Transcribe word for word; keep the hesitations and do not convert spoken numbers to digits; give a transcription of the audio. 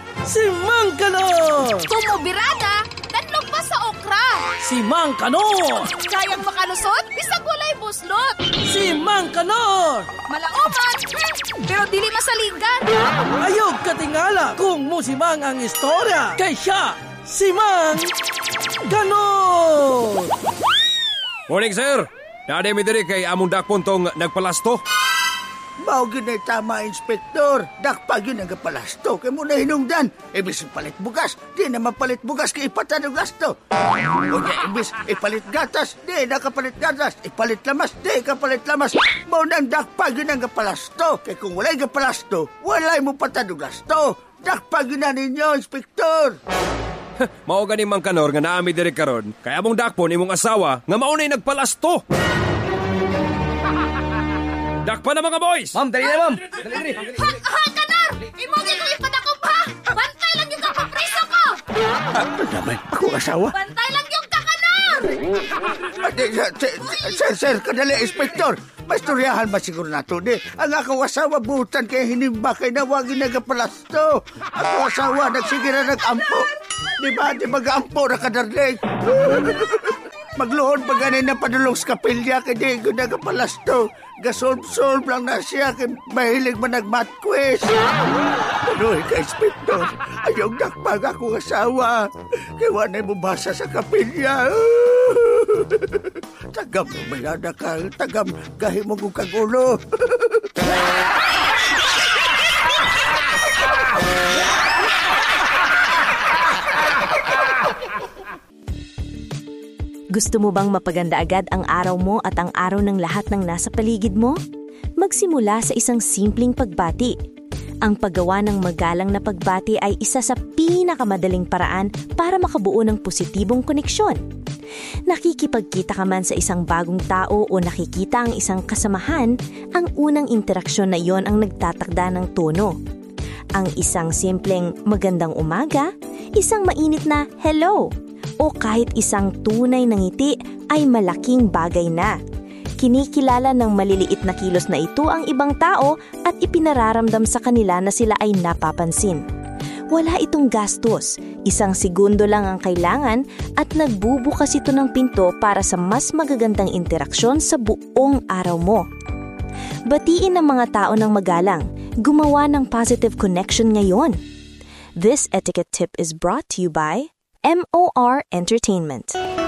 Si Mang Kanor! Kumubirada, tanlog pa sa okra. Si Mang Kanor! Kayang makalusot, bisag walay buslot. Si Mang Kanor! Malaoman, hmm, pero dili masaligan. Ayog katingala kung musimang ang istorya. Kay siya, si Mang Kanor! Morning, sir. Naade mi diri kay among dakpon tong nagpalasto. Mao ginay tama, Inspektor. Dakpag yun ang kapalasto. Kaya mo na hinungdan. Ibis palit bugas. Di na mapalit bugas kay ipatan ng gasto. O di ibis ipalit gatas. Di na kapalit gatas. Ipalit lamas. Di kapalit lamas. Mao nang dakpag yun ang kapalasto. Kaya kung walay kapalasto, walay mo patan ng gasto. Dakpag yun na ninyo, Inspektor. Mao gani Mang Kanor nga naami diri karon. Kaya among dakpon imong asawa nga mao nay nagpalasto. Dakpa na mga boys! Ma'am, dali na, ma'am. Dali, dali. Ha, ha, Kanor! Imugi ko yung padakop, ha! Bantay lang yung kapapriso ko! Ah, naman, ako asawa. Bantay lang yung kakanor! Ate, sir, sir, sir, kadali, Inspektor. Masturyahan ba siguro nato, di? Ang ako asawa butan kaya hinimba kay nawagin nagapalasto. Ako asawa, nagsigira nag-ampo. Di ba, di ba ga-ampo na kadarling? Magluhod pa ganin na padulong sa kapilya kay di ko nagapalasto. Gasolb-solb lang na siya kay mahilig man nagmatquist. Pero ikaw, Inspektor, ayaw nakpag akong asawa. Kaya wanay mo basa sa kapilya. Tagam mo mayada ka. Tagam gahi mo kong kagulo. Gusto mo bang mapaganda agad ang araw mo at ang araw ng lahat ng nasa paligid mo? Magsimula sa isang simpleng pagbati. Ang paggawa ng magalang na pagbati ay isa sa pinakamadaling paraan para makabuo ng positibong koneksyon. Nakikipagkita ka man sa isang bagong tao o nakikita ang isang kasamahan, ang unang interaksyon na iyon ang nagtatakda ng tono. Ang isang simpleng magandang umaga, isang mainit na hello, o kahit isang tunay na ngiti ay malaking bagay na. Kinikilala ng maliliit na kilos na ito ang ibang tao at ipinararamdam sa kanila na sila ay napapansin. Wala itong gastos, isang segundo lang ang kailangan at nagbubukas ito ng pinto para sa mas magagandang interaksyon sa buong araw mo. Batiin ang mga tao ng magalang, gumawa ng positive connection ngayon. This etiquette tip is brought to you by M O R Entertainment.